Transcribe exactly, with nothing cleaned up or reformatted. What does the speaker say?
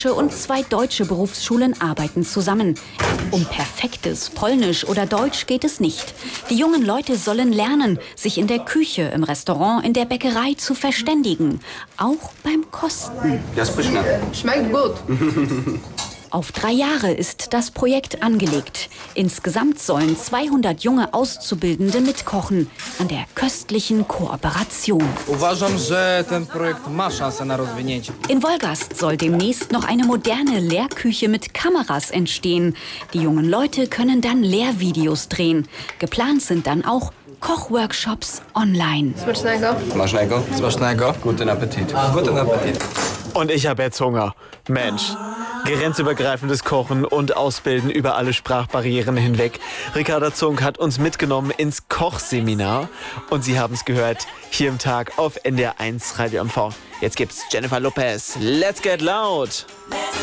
und zwei deutsche Berufsschulen arbeiten zusammen. Um perfektes Polnisch oder Deutsch geht es nicht. Die jungen Leute sollen lernen, sich in der Küche, im Restaurant, in der Bäckerei zu verständigen. Auch beim Kosten. Schmeckt gut. Auf drei Jahre ist das Projekt angelegt. Insgesamt sollen zweihundert junge Auszubildende mitkochen an der köstlichen Kooperation. Uważam, że ten projekt ma szansę na rozwinięcie. In Wolgast soll demnächst noch eine moderne Lehrküche mit Kameras entstehen. Die jungen Leute können dann Lehrvideos drehen. Geplant sind dann auch Kochworkshops online. Smacznego. Smacznego. Smacznego. Guten Appetit. Guten Appetit. Und ich habe jetzt Hunger. Mensch. Grenzübergreifendes Kochen und Ausbilden über alle Sprachbarrieren hinweg. Ricarda Zunk hat uns mitgenommen ins Kochseminar. Und Sie haben es gehört, hier im Tag auf N D R eins Radio M V. Jetzt gibt's Jennifer Lopez. Let's get loud!